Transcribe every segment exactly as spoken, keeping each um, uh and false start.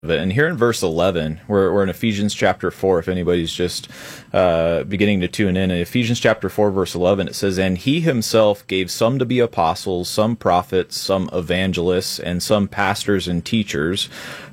And here in verse eleven, we're, we're in Ephesians chapter four, if anybody's just uh, beginning to tune in. In Ephesians chapter four, verse eleven, it says, "And he himself gave some to be apostles, some prophets, some evangelists, and some pastors and teachers,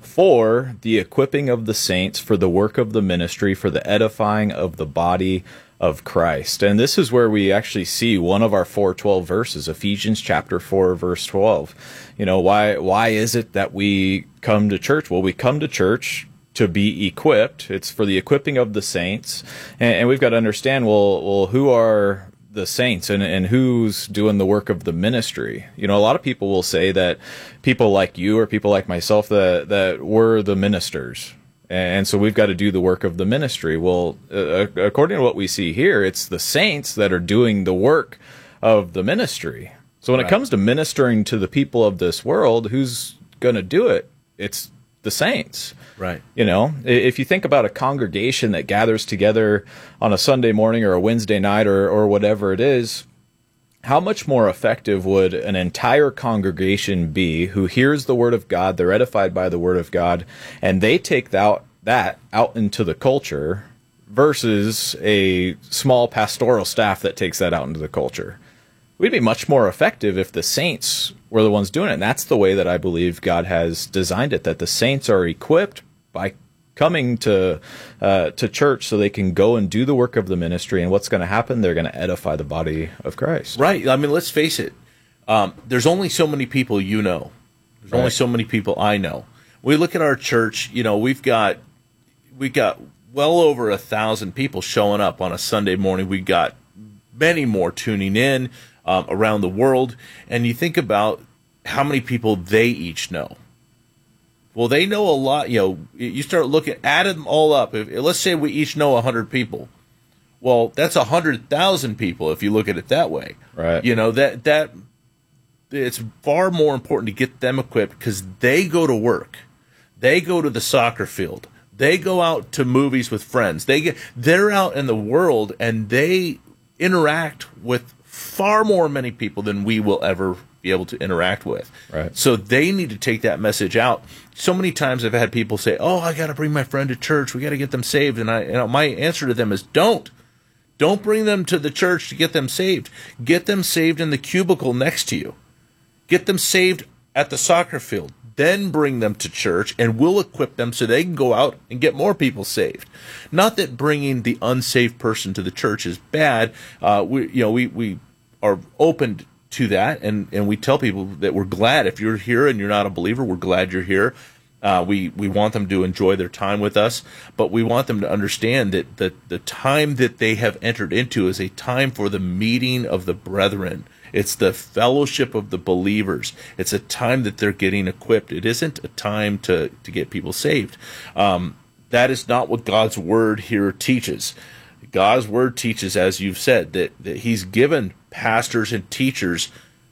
for the equipping of the saints, for the work of the ministry, for the edifying of the body of Christ." And this is where we actually see one of our four twelve verses, Ephesians chapter four, verse twelve. You know, why why is it that we come to church? Well, we come to church to be equipped. It's for the equipping of the saints. And, and we've got to understand, well, well, who are the saints and, and who's doing the work of the ministry? You know, a lot of people will say that people like you or people like myself, that, that we're the ministers. And so we've got to do the work of the ministry. Well, uh, according to what we see here, it's the saints that are doing the work of the ministry. So when right. it comes to ministering to the people of this world, who's going to do it? It's the saints. Right. You know, if you think about a congregation that gathers together on a Sunday morning or a Wednesday night or, or whatever it is, how much more effective would an entire congregation be who hears the Word of God, they're edified by the Word of God, and they take that, that out into the culture versus a small pastoral staff that takes that out into the culture? We'd be much more effective if the saints were the ones doing it. And that's the way that I believe God has designed it, that the saints are equipped by coming to uh, to church so they can go and do the work of the ministry. And what's going to happen? They're going to edify the body of Christ. Right. I mean, let's face it. Um, there's only so many people you know. There's right. only so many people I know. We look at our church, you know, we've got we got well over a thousand people showing up on a Sunday morning. We got many more tuning in um, around the world. And you think about how many people they each know. Well, they know a lot. You know, you start looking, add them all up. If, let's say we each know one hundred people. Well, that's one hundred thousand people if you look at it that way. Right. You know, that that it's far more important to get them equipped because they go to work. They go to the soccer field. They go out to movies with friends. They get they're out in the world and they interact with far more many people than we will ever be able to interact with. Right. So they need to take that message out. So many times I've had people say, "Oh, I got to bring my friend to church. We got to get them saved." And I, you know, my answer to them is, "Don't, don't bring them to the church to get them saved. Get them saved in the cubicle next to you. Get them saved at the soccer field. Then bring them to church, and we'll equip them so they can go out and get more people saved." Not that bringing the unsaved person to the church is bad. Uh, we, you know, we we are open to that, and, and we tell people that we're glad if you're here and you're not a believer, we're glad you're here. Uh, we, we want them to enjoy their time with us, but we want them to understand that the, the time that they have entered into is a time for the meeting of the brethren. It's the fellowship of the believers. It's a time that they're getting equipped. It isn't a time to, to get people saved. Um, that is not what God's word here teaches. God's word teaches, as you've said, that, that he's given pastors and teachers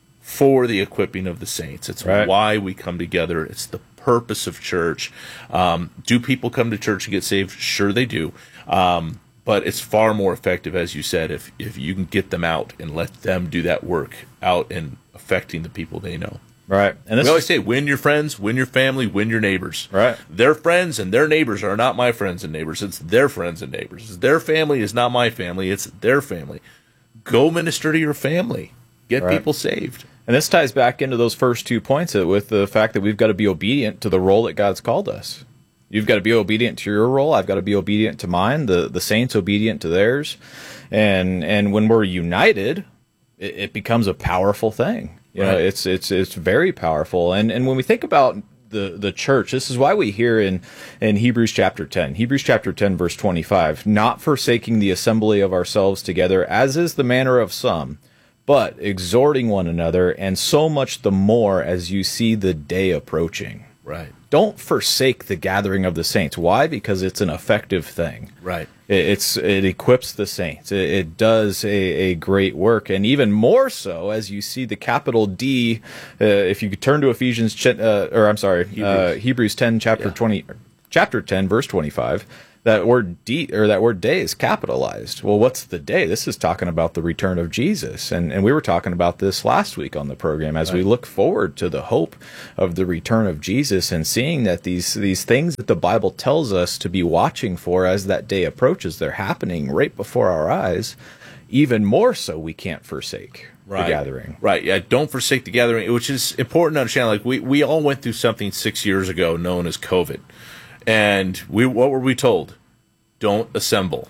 for the equipping of the saints. It's right. why we come together. It's the purpose of church. Um, do people come to church and get saved? Sure they do. Um, but it's far more effective, as you said, if, if you can get them out and let them do that work out and affecting the people they know. Right. And this we always say, win your friends, win your family, win your neighbors. Right. Their friends and their neighbors are not my friends and neighbors. It's their friends and neighbors. Their family is not my family. It's their family. Go minister to your family. Get right. people saved. And this ties back into those first two points with the fact that we've got to be obedient to the role that God's called us. You've got to be obedient to your role. I've got to be obedient to mine. The the saints obedient to theirs. And and when we're united, it, it becomes a powerful thing. You know, right. it's it's it's very powerful. And and when we think about the the church, this is why we hear in in Hebrews chapter ten, Hebrews chapter ten, verse twenty-five, "Not forsaking the assembly of ourselves together, as is the manner of some, but exhorting one another, and so much the more as you see the day approaching." Right. Don't forsake the gathering of the saints. Why? Because it's an effective thing. Right. It, it's it equips the saints. It, it does a, a great work, and even more so as you see the capital D. Uh, if you could turn to Ephesians, uh, or I'm sorry, Hebrews, uh, Hebrews ten, chapter yeah. twenty, chapter ten, verse twenty-five. that word D or that word day is capitalized. Well, what's the day? This is talking about the return of Jesus. And and we were talking about this last week on the program as right. we look forward to the hope of the return of Jesus and seeing that these these things that the Bible tells us to be watching for as that day approaches, they're happening right before our eyes. Even more so, we can't forsake right. the gathering. Right. Yeah. Don't forsake the gathering, which is important to understand. Like we, we all went through something six years ago known as COVID. And we, what were we told? Don't assemble.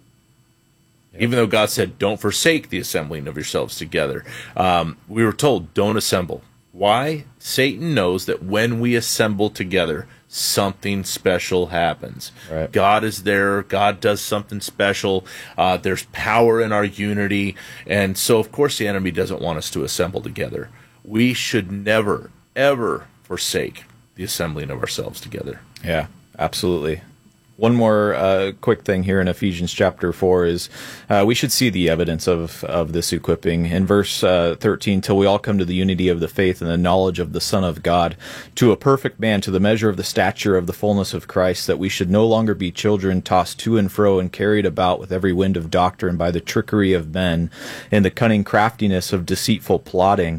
Yep. Even though God said, don't forsake the assembling of yourselves together. Um, we were told, don't assemble. Why? Satan knows that when we assemble together, something special happens. Right. God is there. God does something special. Uh, there's power in our unity. And so, of course, the enemy doesn't want us to assemble together. We should never, ever forsake the assembling of ourselves together. Yeah. Absolutely. One more uh, quick thing here in Ephesians chapter four is uh, we should see the evidence of, of this equipping. In verse uh, thirteen, till we all come to the unity of the faith and the knowledge of the Son of God, to a perfect man, to the measure of the stature of the fullness of Christ, that we should no longer be children tossed to and fro and carried about with every wind of doctrine by the trickery of men and the cunning craftiness of deceitful plotting.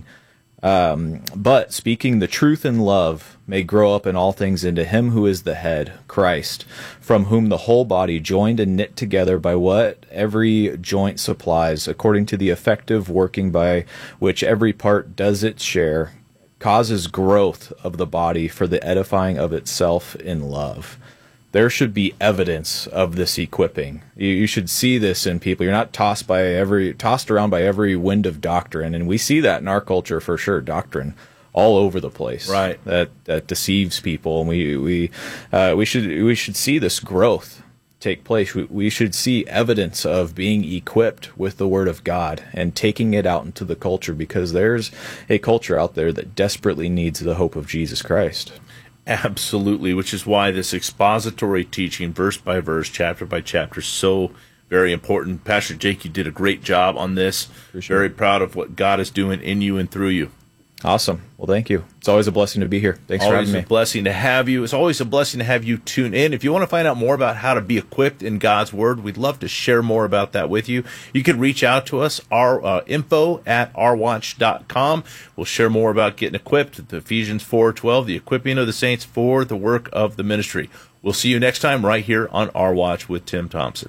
Um, but speaking the truth in love may grow up in all things into him who is the head, Christ, from whom the whole body, joined and knit together by what every joint supplies, according to the effective working by which every part does its share, causes growth of the body for the edifying of itself in love. There should be evidence of this equipping. You, you should see this in people. You're not tossed by every tossed around by every wind of doctrine, and we see that in our culture for sure. Doctrine all over the place, right? That that deceives people, and we we uh, we should we should see this growth take place. We, we should see evidence of being equipped with the Word of God and taking it out into the culture, because there's a culture out there that desperately needs the hope of Jesus Christ. Absolutely, which is why this expository teaching, verse by verse, chapter by chapter, is so very important. Pastor Jake, you did a great job on this. Sure. Very proud of what God is doing in you and through you. Awesome. Well, thank you. It's always a blessing to be here. Thanks for having me. Always a blessing to have you. It's always a blessing to have you tune in. If you want to find out more about how to be equipped in God's Word, we'd love to share more about that with you. You can reach out to us, our uh, info at r watch dot com. We'll share more about getting equipped, the Ephesians four twelve, the equipping of the saints for the work of the ministry. We'll see you next time right here on Our Watch with Tim Thompson.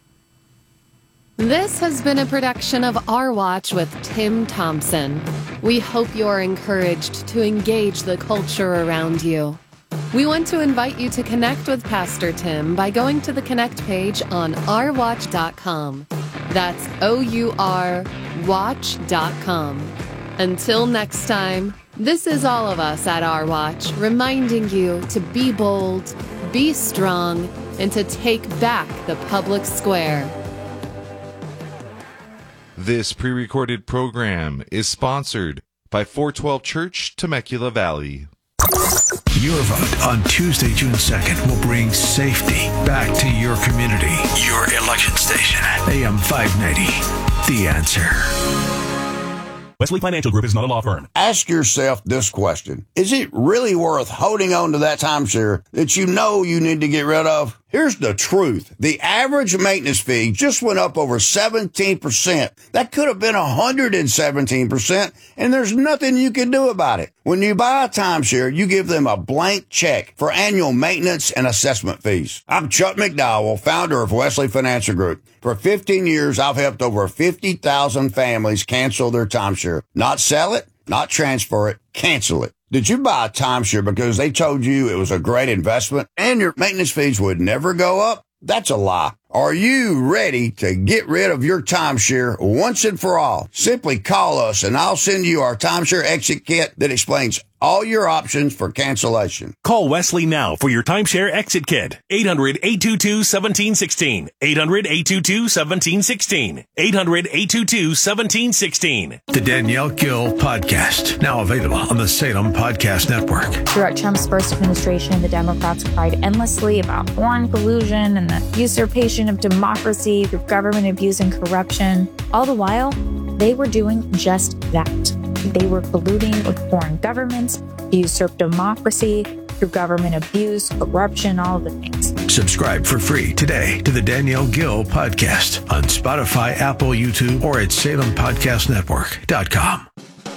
This has been a production of Our Watch with Tim Thompson. We hope you're encouraged to engage the culture around you. We want to invite you to connect with Pastor Tim by going to the Connect page on our watch dot com. That's O U R watch dot com. Until next time, this is all of us at Our Watch, reminding you to be bold, be strong, and to take back the public square. This pre-recorded program is sponsored by four twelve Church, Temecula Valley. Your vote on Tuesday, June second will bring safety back to your community. Your election station, A M five ninety, The Answer. Wesley Financial Group is not a law firm. Ask yourself this question. Is it really worth holding on to that timeshare that you know you need to get rid of? Here's the truth. The average maintenance fee just went up over seventeen percent. That could have been one hundred seventeen percent, and there's nothing you can do about it. When you buy a timeshare, you give them a blank check for annual maintenance and assessment fees. I'm Chuck McDowell, founder of Wesley Financial Group. For fifteen years, I've helped over fifty thousand families cancel their timeshare. Not sell it, not transfer it, cancel it. Did you buy a timeshare because they told you it was a great investment and your maintenance fees would never go up? That's a lie. Are you ready to get rid of your timeshare once and for all? Simply call us and I'll send you our timeshare exit kit that explains all your options for cancellation. Call Wesley now for your timeshare exit kit. eight hundred, eight two two, one seven one six. eight hundred, eight two two, one seven one six. eight hundred, eight two two, one seven one six. The Danielle Gill Podcast, now available on the Salem Podcast Network. Throughout Trump's first administration, the Democrats cried endlessly about foreign collusion and the usurpation of democracy through government abuse and corruption. All the while, they were doing just that. They were colluding with foreign governments to usurp democracy, through government abuse, corruption, all the things. Subscribe for free today to the Danielle Gill Podcast on Spotify, Apple, YouTube, or at Salem Podcast Network dot com.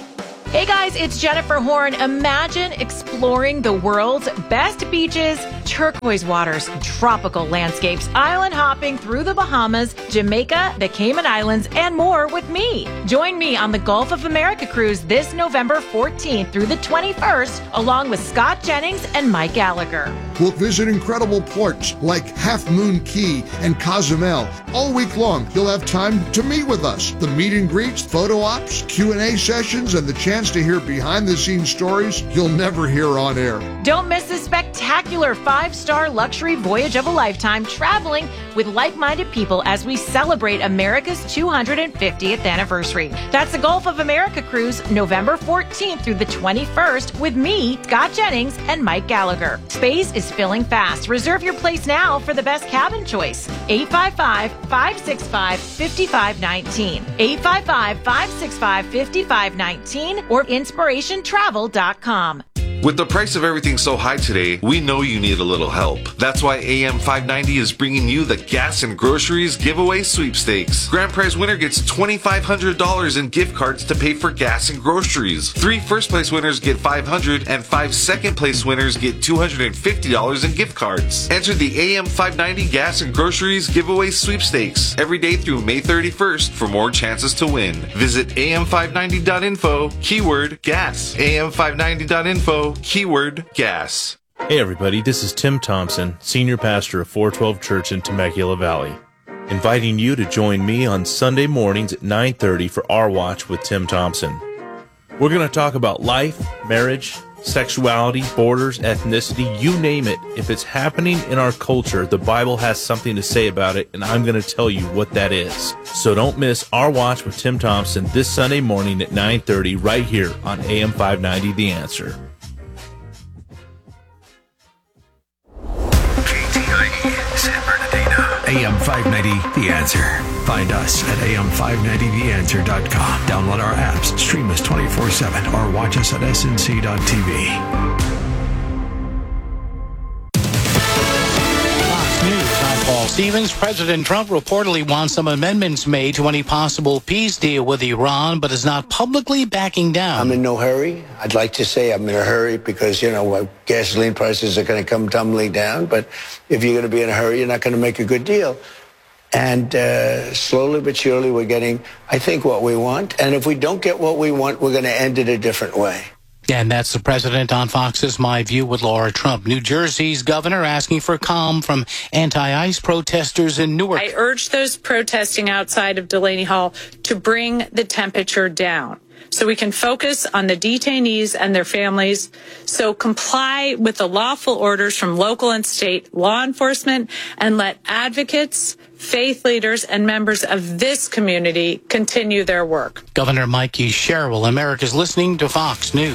Hey guys, it's Jennifer Horn. Imagine exploring the world's best beaches, turquoise waters, tropical landscapes, island hopping through the Bahamas, Jamaica, the Cayman Islands, and more with me. Join me on the Gulf of America cruise this November fourteenth through the twenty-first, along with Scott Jennings and Mike Gallagher. We'll visit incredible ports like Half Moon Key and Cozumel. All week long, you'll have time to meet with us. The meet and greets, photo ops, Q and A sessions, and the chance to hear behind-the-scenes stories you'll never hear on air. Don't miss this spectacular five-star luxury voyage of a lifetime, traveling with like-minded people as we celebrate America's two hundred fiftieth anniversary. That's the Gulf of America cruise, November fourteenth through the twenty-first, with me, Scott Jennings, and Mike Gallagher. Space is filling fast. Reserve your place now for the best cabin choice. eight five five, five six five, five five one nine. eight five five, five six five, five five one nine or inspiration travel dot com. With the price of everything so high today, we know you need a little help. That's why A M five ninety is bringing you the Gas and Groceries Giveaway Sweepstakes. Grand prize winner gets two thousand five hundred dollars in gift cards to pay for gas and groceries. Three first place winners get five hundred dollars and five second place winners get two hundred fifty dollars in gift cards. Enter the A M five ninety Gas and Groceries Giveaway Sweepstakes every day through May thirty-first for more chances to win. Visit A M five ninety dot info, keyword gas. A M five ninety dot info, keyword gas. Hey everybody, this is Tim Thompson, Senior Pastor of four twelve Church in Temecula Valley, inviting you to join me on Sunday mornings at nine thirty for Our Watch with Tim Thompson. We're going to talk about life, marriage, sexuality, borders, ethnicity, you name it. If it's happening in our culture, the Bible has something to say about it, and I'm going to tell you what that is. So don't miss Our Watch with Tim Thompson this Sunday morning at nine thirty right here on A M five ninety The Answer. San Bernardino. A M five ninety The Answer. Find us at A M five ninety the answer dot com. Download our apps, stream us twenty-four seven, or watch us at S N C dot T V. Fox News, I'm Paul Stevens. President Trump reportedly wants some amendments made to any possible peace deal with Iran, but is not publicly backing down. I'm in no hurry. I'd like to say I'm in a hurry because, you know, gasoline prices are going to come tumbling down. But if you're going to be in a hurry, you're not going to make a good deal. And uh, slowly but surely, we're getting, I think, what we want. And if we don't get what we want, we're going to end it a different way. And that's the president on Fox's My View with Laura Trump. New Jersey's governor asking for calm from anti-ICE protesters in Newark. I urge those protesting outside of Delaney Hall to bring the temperature down so we can focus on the detainees and their families. So comply with the lawful orders from local and state law enforcement and let advocates, faith leaders, and members of this community continue their work. Governor Mikey Sherrill, America's listening to Fox News.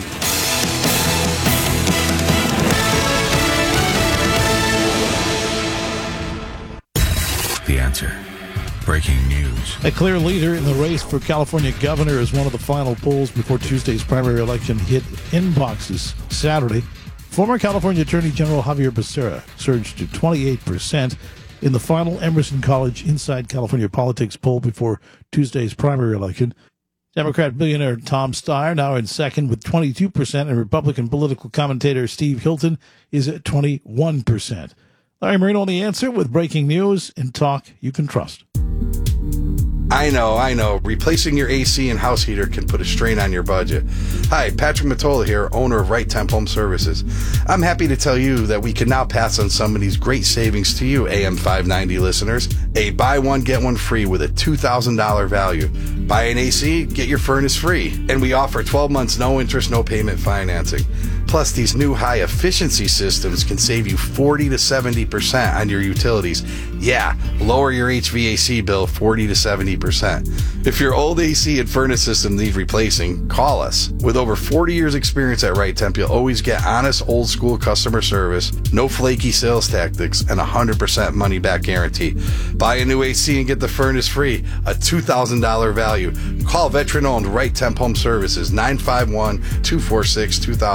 The Answer. Breaking news. A clear leader in the race for California governor is one of the final polls before Tuesday's primary election hit inboxes Saturday. Former California Attorney General Javier Becerra surged to twenty-eight percent in the final Emerson College Inside California Politics poll before Tuesday's primary election. Democrat billionaire Tom Steyer now in second with twenty-two percent, and Republican political commentator Steve Hilton is at twenty-one percent. Larry Marino on The Answer with breaking news and talk you can trust. I know, I know. Replacing your A C and house heater can put a strain on your budget. Hi, Patrick Matola here, owner of Right Temp Home Services. I'm happy to tell you that we can now pass on some of these great savings to you, A M five ninety listeners. A buy one, get one free with a two thousand dollars value. Buy an A C, get your furnace free. And we offer twelve months, no interest, no payment financing. Plus, these new high-efficiency systems can save you forty to seventy percent on your utilities. Yeah, lower your H V A C bill forty to seventy percent. If your old A C and furnace system need replacing, call us. With over forty years experience at Right Temp, you'll always get honest, old-school customer service, no flaky sales tactics, and a one hundred percent money-back guarantee. Buy a new A C and get the furnace free, a two thousand dollars value. Call veteran-owned Right Temp Home Services, nine five one, two four six, two thousand.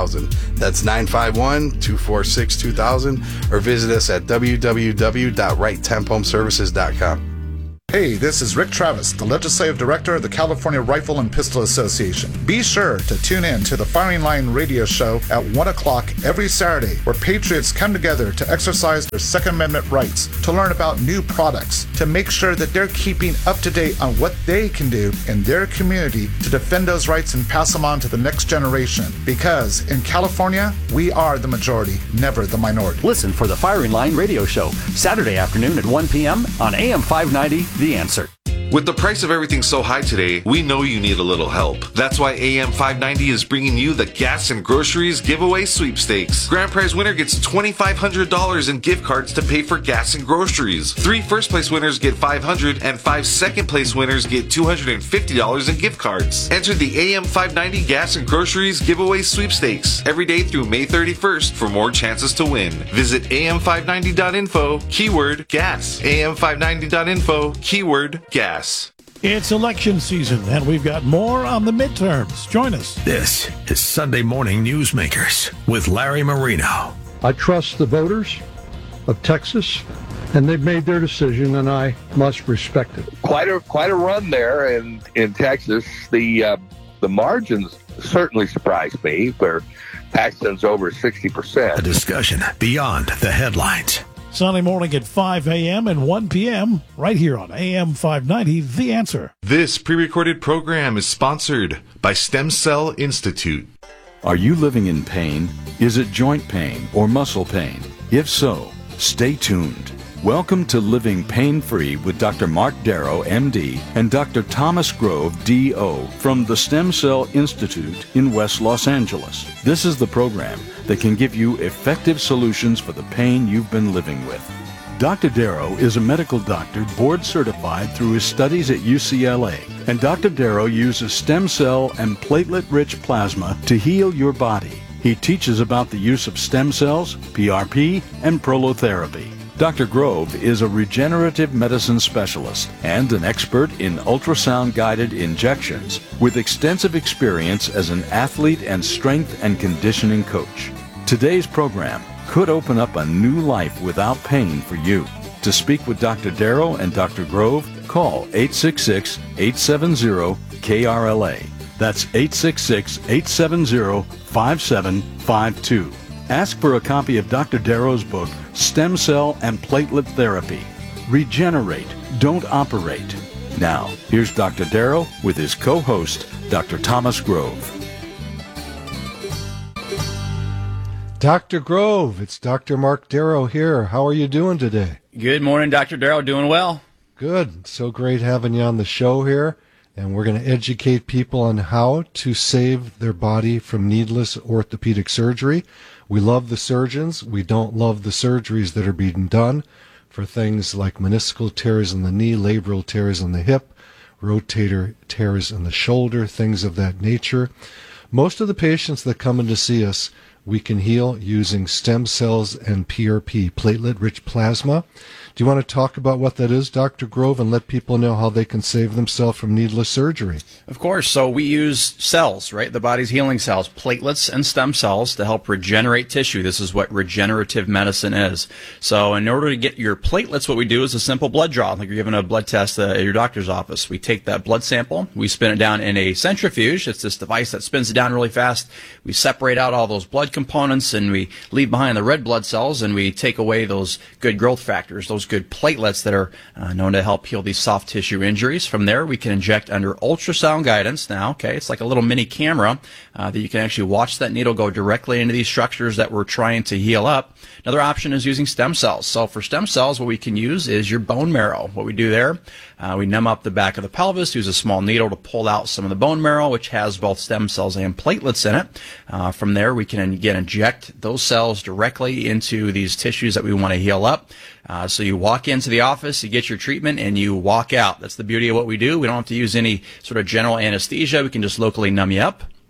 That's nine five one, two four six, two thousand, or visit us at w w w dot right temp home services dot com. Hey, this is Rick Travis, the Legislative Director of the California Rifle and Pistol Association. Be sure to tune in to the Firing Line radio show at one o'clock every Saturday, where patriots come together to exercise their Second Amendment rights, to learn about new products, to make sure that they're keeping up to date on what they can do in their community to defend those rights and pass them on to the next generation. Because in California, we are the majority, never the minority. Listen for the Firing Line radio show, Saturday afternoon at one p.m. on A M five ninety. The Answer. With the price of everything so high today, we know you need a little help. That's why A M five ninety is bringing you the Gas and Groceries Giveaway Sweepstakes. Grand prize winner gets twenty-five hundred dollars in gift cards to pay for gas and groceries. Three first place winners get five hundred dollars and five second place winners get two hundred fifty dollars in gift cards. Enter the A M five ninety Gas and Groceries Giveaway Sweepstakes every day through May thirty-first for more chances to win. Visit A M five ninety dot info, keyword gas. A M five ninety dot info, keyword gas. It's election season, and we've got more on the midterms. Join us. This is Sunday Morning Newsmakers with Larry Marino. I trust the voters of Texas, and they've made their decision, and I must respect it. Quite a quite a run there in in Texas. The uh, the margins certainly surprised me, where Paxton's over sixty percent. A discussion beyond the headlines. Sunday morning at five a.m. and one p.m. right here on A M five ninety, The Answer. This pre-recorded program is sponsored by Stem Cell Institute. Are you living in pain? Is it joint pain or muscle pain? If so, stay tuned. Welcome to Living Pain-Free with Doctor Mark Darrow, M D, and Doctor Thomas Grove, D O, from the Stem Cell Institute in West Los Angeles. This is the program that can give you effective solutions for the pain you've been living with. Doctor Darrow is a medical doctor board certified through his studies at U C L A, and Doctor Darrow uses stem cell and platelet-rich plasma to heal your body. He teaches about the use of stem cells, P R P, and prolotherapy. Doctor Grove is a regenerative medicine specialist and an expert in ultrasound-guided injections with extensive experience as an athlete and strength and conditioning coach. Today's program could open up a new life without pain for you. To speak with Doctor Darrow and Doctor Grove, call eight six six, eight seven zero, K R L A. That's eight six six, eight seven zero, five seven five two. Ask for a copy of Doctor Darrow's book, Stem Cell and Platelet Therapy. Regenerate, don't operate. Now, here's Doctor Darrow with his co-host, Doctor Thomas Grove. Doctor Grove, it's Doctor Mark Darrow here. How are you doing today? Good morning, Doctor Darrow. Doing well. Good. So great having you on the show here. And we're going to educate people on how to save their body from needless orthopedic surgery. We love the surgeons. We don't love the surgeries that are being done for things like meniscal tears in the knee, labral tears in the hip, rotator tears in the shoulder, things of that nature. Most of the patients that come in to see us, we can heal using stem cells and P R P, platelet-rich plasma. Do you want to talk about what that is, Doctor Grove, and let people know how they can save themselves from needless surgery? Of course. So we use cells, right? The body's healing cells, platelets and stem cells to help regenerate tissue. This is what regenerative medicine is. So in order to get your platelets, what we do is a simple blood draw, like you're giving a blood test uh, at your doctor's office. We take that blood sample, we spin it down in a centrifuge. It's this device that spins it down really fast. We separate out all those blood components, and we leave behind the red blood cells, and we take away those good growth factors, those good platelets that are uh, known to help heal these soft tissue injuries. From there, we can inject under ultrasound guidance. Now, okay, it's like a little mini camera uh, that you can actually watch that needle go directly into these structures that we're trying to heal up. Another option is using stem cells. So for stem cells, what we can use is your bone marrow. What we do there, uh, we numb up the back of the pelvis, use a small needle to pull out some of the bone marrow, which has both stem cells and platelets in it. Uh, from there, we can again inject those cells directly into these tissues that we want to heal up. Uh, so you walk into the office, you get your treatment, and you walk out. That's the beauty of what we do. We don't have to use any sort of general anesthesia. We can just locally numb you up.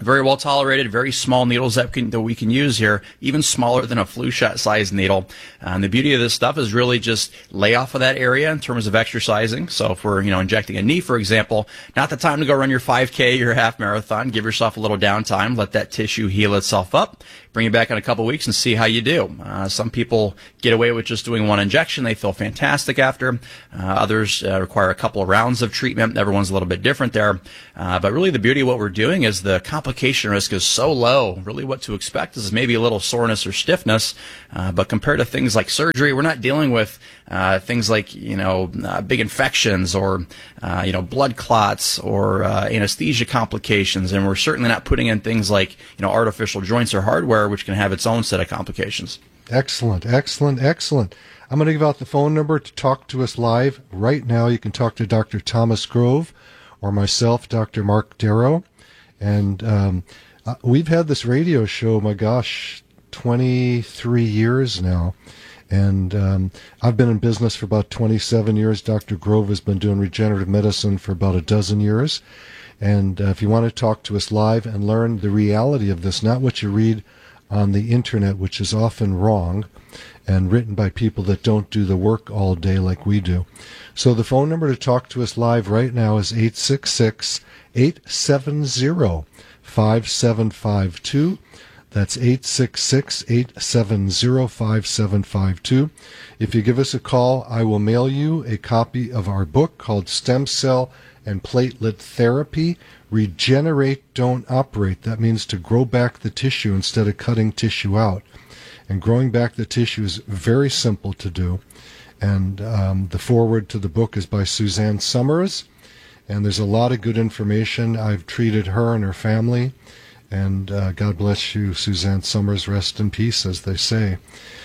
Very well tolerated, very small needles that, can, that we can use here, even smaller than a flu shot size needle. Uh, and the beauty of this stuff is really just lay off of that area in terms of exercising. So if we're, you know, injecting a knee, for example, not the time to go run your five K, your half marathon. Give yourself a little downtime, let that tissue heal itself up, bring it back in a couple of weeks and see how you do. Uh, some people get away with just doing one injection. They feel fantastic after. Uh, others uh, require a couple of rounds of treatment. Everyone's a little bit different there. Uh, but really the beauty of what we're doing is the complication risk is so low. Really what to expect is maybe a little soreness or stiffness. Uh, but compared to things like surgery, we're not dealing with uh, things like, you know, uh, big infections or, uh, you know, blood clots or uh, anesthesia complications. And we're certainly not putting in things like, you know, artificial joints or hardware, which can have its own set of complications. Excellent, excellent, excellent. I'm going to give out the phone number to talk to us live right now. You can talk to Doctor Thomas Grove or myself, Doctor Mark Darrow. And um, uh, we've had this radio show, my gosh, twenty-three years now. And um, I've been in business for about twenty-seven years. Doctor Grove has been doing regenerative medicine for about a dozen years. And uh, if you want to talk to us live and learn the reality of this, not what you read on the internet, which is often wrong and written by people that don't do the work all day like we do. So the phone number to talk to us live right now is eight six six, eight seven zero, five seven five two. That's eight six six, eight seven zero, five seven five two. If you give us a call, I will mail you a copy of our book called Stem Cell and Platelet Therapy. Regenerate, don't operate. That means to grow back the tissue instead of cutting tissue out. And growing back the tissue is very simple to do. And um, the foreword to the book is by Suzanne Summers. And there's a lot of good information. I've treated her and her family. And uh, God bless you, Suzanne Summers. Rest in peace, as they say.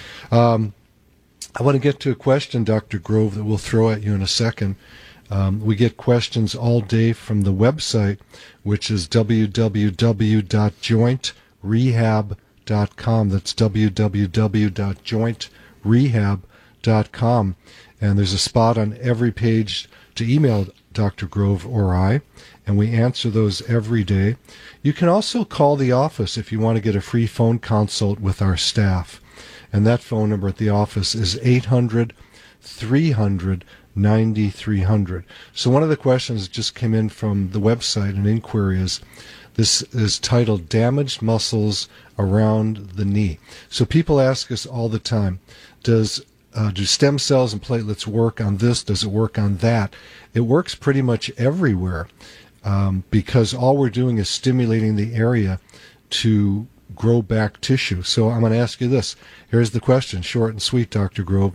Um, I want to get to a question, Doctor Grove, that we'll throw at you in a second. Um, we get questions all day from the website, which is w w w dot joint rehab dot com. That's w w w dot joint rehab dot com. And there's a spot on every page to email Doctor Grove or I, and we answer those every day. You can also call the office if you want to get a free phone consult with our staff. And that phone number at the office is eight hundred, three hundred, ninety-three hundred. So one of the questions that just came in from the website, an inquiry, is this is titled Damaged Muscles Around the Knee. So people ask us all the time, does uh, do stem cells and platelets work on this? Does it work on that? It works pretty much everywhere um, because all we're doing is stimulating the area to grow back tissue. So I'm going to ask you this. Here's the question, short and sweet, Doctor Grove.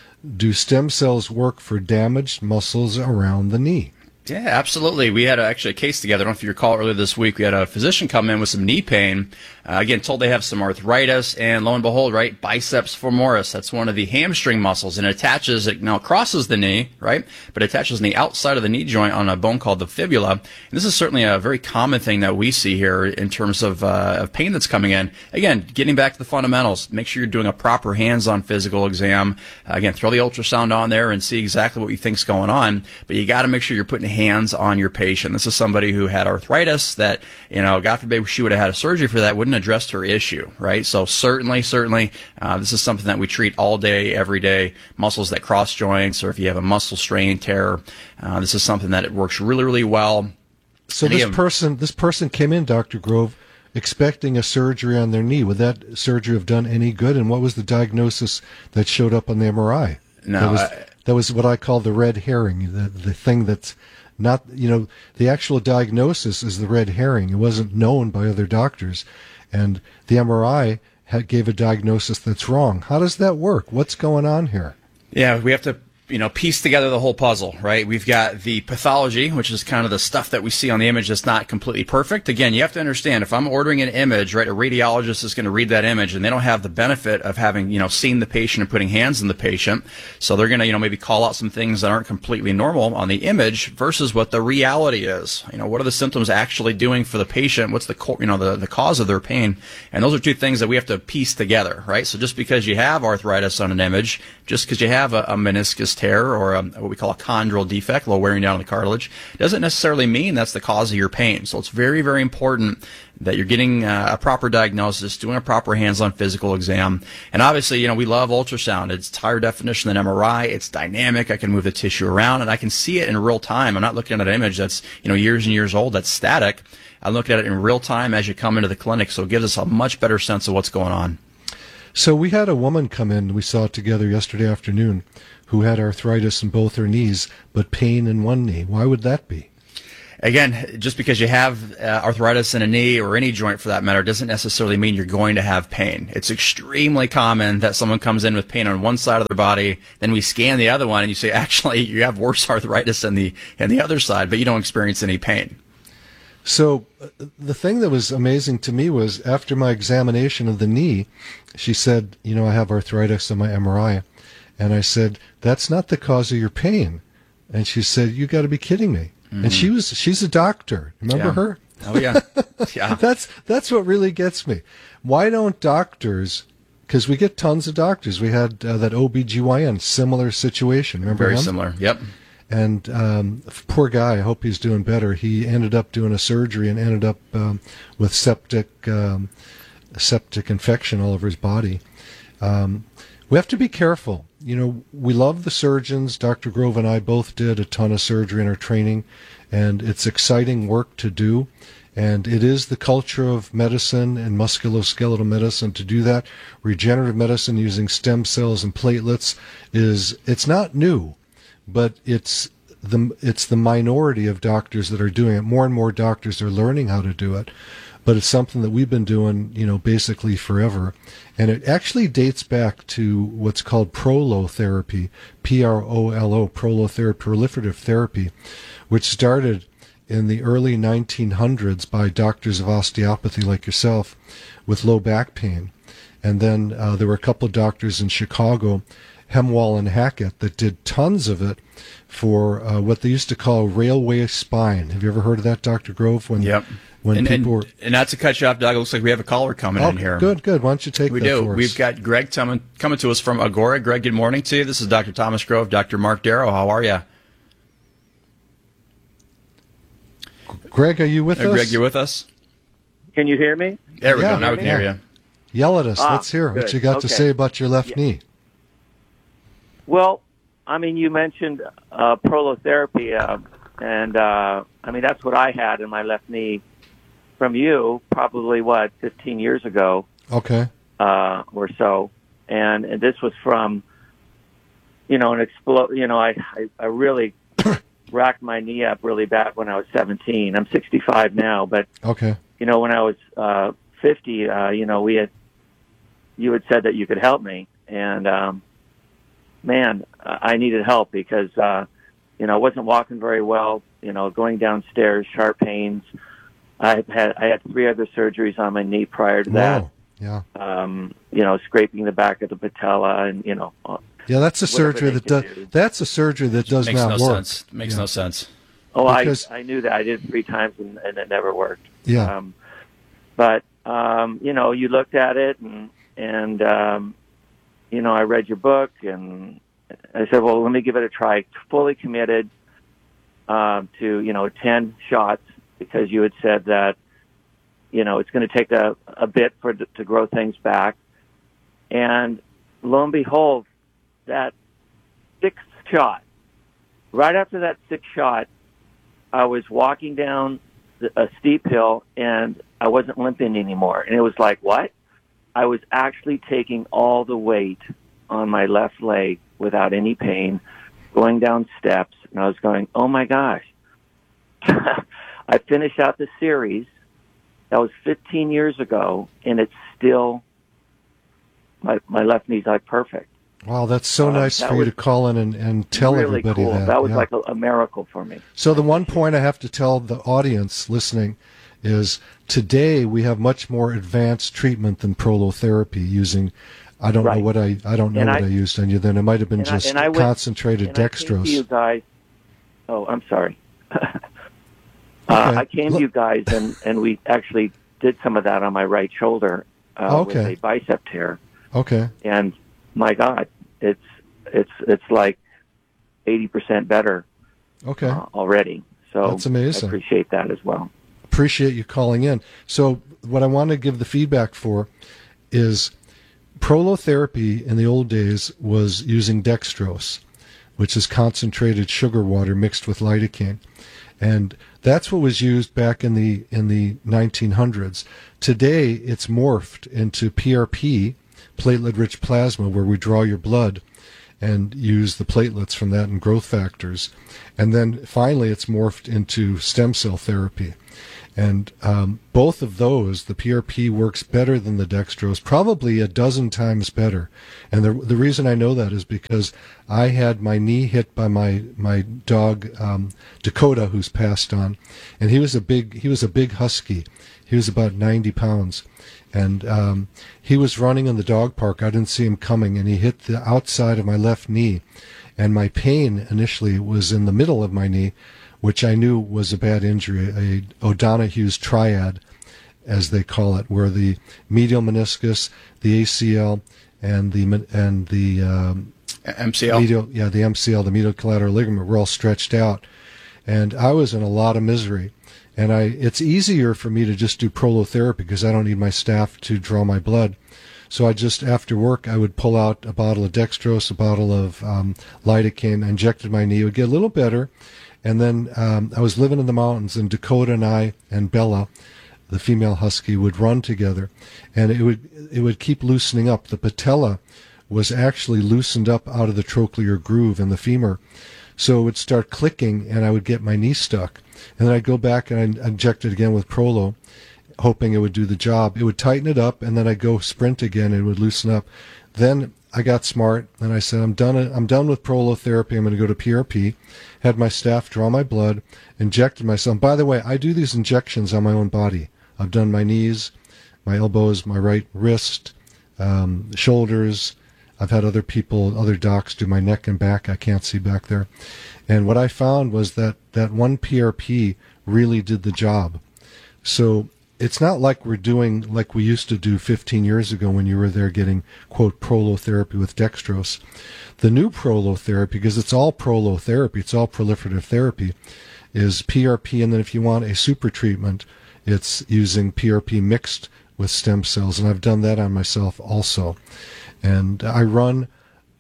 Do stem cells work for damaged muscles around the knee? Yeah, absolutely. We had a, actually a case together. I don't know if you recall earlier this week. We had a physician come in with some knee pain. Uh, again, told they have some arthritis, and lo and behold, right, biceps femoris. That's one of the hamstring muscles, and it attaches, it now crosses the knee, right, but it attaches on the outside of the knee joint on a bone called the fibula. And this is certainly a very common thing that we see here in terms of, uh, of pain that's coming in. Again, getting back to the fundamentals, make sure you're doing a proper hands-on physical exam. Uh, again, throw the ultrasound on there and see exactly what you think's going on, but you got to make sure you're putting hands on your patient. This is somebody who had arthritis that, you know, God forbid she would have had a surgery for that, wouldn't address her issue, right? So certainly, certainly, uh, this is something that we treat all day, every day. Muscles that cross joints, or if you have a muscle strain, tear, uh, this is something that it works really, really well. So and this again, person, this person came in, Doctor Grove, expecting a surgery on their knee. Would that surgery have done any good? And what was the diagnosis that showed up on the M R I? No, that was, I, that was what I call the red herring, the the thing that's not, you know, the actual diagnosis is the red herring. It wasn't known by other doctors. And the M R I had, gave a diagnosis that's wrong. How does that work? What's going on here? Yeah, we have to, you know, piece together the whole puzzle, right? We've got the pathology, which is kind of the stuff that we see on the image that's not completely perfect. Again, you have to understand, if I'm ordering an image, right, a radiologist is going to read that image, and they don't have the benefit of having, you know, seen the patient and putting hands on the patient. So they're going to, you know, maybe call out some things that aren't completely normal on the image versus what the reality is. You know, what are the symptoms actually doing for the patient? What's the, co- you know, the, the cause of their pain? And those are two things that we have to piece together, right? So just because you have arthritis on an image, just because you have a, a meniscus tear or a, what we call a chondral defect, a little wearing down on the cartilage, doesn't necessarily mean that's the cause of your pain. So it's very, very important that you're getting uh, a proper diagnosis, doing a proper hands-on physical exam. And obviously, you know, we love ultrasound. It's higher definition than M R I. It's dynamic. I can move the tissue around, and I can see it in real time. I'm not looking at an image that's, you know, years and years old, that's static. I'm looking at it in real time as you come into the clinic, so it gives us a much better sense of what's going on. So we had a woman come in, we saw it together yesterday afternoon, who had arthritis in both her knees, but pain in one knee. Why would that be? Again, just because you have uh, arthritis in a knee or any joint for that matter doesn't necessarily mean you're going to have pain. It's extremely common that someone comes in with pain on one side of their body, then we scan the other one and you say, actually, you have worse arthritis in the, in the other side, but you don't experience any pain. So uh, the thing that was amazing to me was after my examination of the knee, she said, you know, I have arthritis in my M R I. And I said, that's not the cause of your pain. And she said, you got to be kidding me. Mm. And she was, she's a doctor. Remember yeah. her? Oh, yeah. Yeah. that's, that's what really gets me. Why don't doctors, because we get tons of doctors. We had uh, that O B G Y N, similar situation. Remember Very him? similar. Yep. And um, poor guy, I hope he's doing better. He ended up doing a surgery and ended up um, with septic um, septic infection all over his body. Um, we have to be careful. You know, we love the surgeons. Doctor Grove and I both did a ton of surgery in our training, and it's exciting work to do. And it is the culture of medicine and musculoskeletal medicine to do that. Regenerative medicine using stem cells and platelets is, it's not new. But it's the it's the minority of doctors that are doing it. More and more doctors are learning how to do it, but it's something that we've been doing, you know, basically forever. And it actually dates back to what's called prolotherapy, P R O L O, prolotherapy, proliferative therapy, which started in the early nineteen hundreds by doctors of osteopathy like yourself with low back pain. And then uh, there were a couple of doctors in Chicago, Hemwall and Hackett, that did tons of it for uh, what they used to call railway spine. Have you ever heard of that, Doctor Grove? When, yep. When and, people and, were... and not to cut you off, Doug, it looks like we have a caller coming oh, in here. Good, good. Why don't you take we that do. for us? We've got Greg coming, coming to us from Agora. Greg, good morning to you. This is Doctor Thomas Grove, Doctor Mark Darrow. How are you? Greg, are you with hey, us? Greg, you with us? Can you hear me? There we yeah, go. Now we can yeah. hear you. Yell at us. Ah, Let's hear good. what you got okay. to say about your left yeah. knee. Well, I mean, you mentioned uh, prolotherapy, uh, and uh, I mean, that's what I had in my left knee from you probably, what, fifteen years ago Okay. uh, or so. And, and this was from, you know, an explode. You know, I, I, I really racked my knee up really bad when I was seventeen. I'm sixty-five now, but, Okay. you know, when I was uh, fifty, uh, you know, we had, you had said that you could help me. And, um, man, I needed help because, uh, you know, I wasn't walking very well, you know, going downstairs, sharp pains. I had, I had three other surgeries on my knee prior to that. Whoa. Yeah. Um, you know, scraping the back of the patella and, you know. Yeah, that's a surgery that does, do. that's a surgery that does Makes not no work. sense. Makes yeah. no sense. Oh, Because- I I knew that. I did it three times and, and it never worked. Yeah. Um, but, um, you know, you looked at it and, and um, you know, I read your book and I said, well, let me give it a try. Fully committed um, to, you know, ten shots because you had said that, you know, it's going to take a, a bit for to grow things back. And lo and behold, that sixth shot, right after that sixth shot, I was walking down a steep hill and I wasn't limping anymore. And it was like, what? I was actually taking all the weight on my left leg without any pain, going down steps, and I was going, oh my gosh. I finished out the series. That was fifteen years ago, and it's still, my my left knee's like perfect. Wow, that's so Um, nice that for you was to call in and, and tell really everybody cool. that. That was yeah. like a, a miracle for me. So the one point I have to tell the audience listening is today we have much more advanced treatment than prolotherapy using, I don't Right. know what I, I don't know And what I, I- used on you then. It might have been And I- just and I went- concentrated and I came to dextrose. you guys. Oh, I'm sorry. uh, Okay. I came to you guys, and, and we actually did some of that on my right shoulder uh, Okay. with a bicep tear. Okay. And my God, it's it's it's like eighty percent better. Okay. Uh, already. So that's amazing. I appreciate that as well. Appreciate you calling in. So what I want to give the feedback for is prolotherapy in the old days was using dextrose, which is concentrated sugar water mixed with lidocaine. And that's what was used back in the in the nineteen hundreds. Today, it's morphed into P R P, platelet-rich plasma, where we draw your blood and use the platelets from that and growth factors. And then finally, it's morphed into stem cell therapy. And um, both of those, the P R P works better than the dextrose, probably a dozen times better. And the the reason I know that is because I had my knee hit by my my dog um, Dakota, who's passed on, and he was a big he was a big husky. He was about ninety pounds, and um, he was running in the dog park. I didn't see him coming, and he hit the outside of my left knee, and my pain initially was in the middle of my knee, which I knew was a bad injury, a O'Donoghue's triad, as they call it, where the medial meniscus, the A C L, and the and the um, M C L, medial, yeah, the M C L, the medial collateral ligament, were all stretched out, and I was in a lot of misery. And I, it's easier for me to just do prolotherapy because I don't need my staff to draw my blood. So I just, after work, I would pull out a bottle of dextrose, a bottle of um, lidocaine, I injected my knee. It would get a little better. And then um, I was living in the mountains, and Dakota and I and Bella, the female husky, would run together, and it would it would keep loosening up. The patella was actually loosened up out of the trochlear groove in the femur, so it would start clicking, and I would get my knee stuck. And then I'd go back and I'd inject it again with Prolo, hoping it would do the job. It would tighten it up, and then I'd go sprint again, and it would loosen up. Then I got smart, and I said, I'm done I'm done with prolotherapy. I'm going to go to P R P. Had my staff draw my blood, injected myself. By the way, I do these injections on my own body. I've done my knees, my elbows, my right wrist, um, shoulders. I've had other people, other docs do my neck and back. I can't see back there. And what I found was that that one P R P really did the job. So it's not like we're doing like we used to do fifteen years ago when you were there getting, quote, prolotherapy with dextrose. The new prolotherapy, because it's all prolotherapy, it's all proliferative therapy, is P R P, and then if you want a super treatment, it's using P R P mixed with stem cells, and I've done that on myself also. And I run,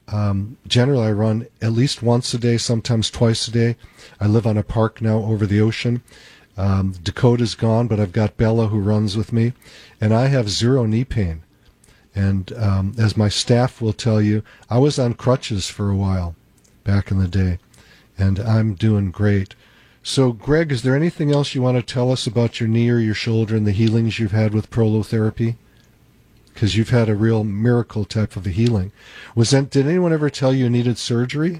um, generally I run at least once a day, sometimes twice a day. I live on a park now over the ocean. Um, Dakota's gone, but I've got Bella who runs with me, and I have zero knee pain. And um, as my staff will tell you, I was on crutches for a while back in the day, and I'm doing great. So, Greg, is there anything else you want to tell us about your knee or your shoulder and the healings you've had with prolotherapy? Because you've had a real miracle type of a healing. Was that? Did anyone ever tell you you needed surgery?